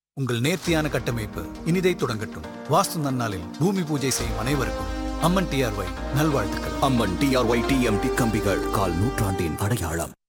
உங்கள் நேர்த்தியான கட்டமைப்பு இனிதை தொடங்கட்டும். வாஸ்து நன்னாளில் பூமி பூஜை செய்யும் அனைவருக்கும் அம்மன் டிஆர்ஒய் நல்வாழ்த்துக்கள். அம்மன் டிஆர்ஒய் டிஎம்டி கம்பிகள் கால் நூற்றாண்டின் அடையாளம்.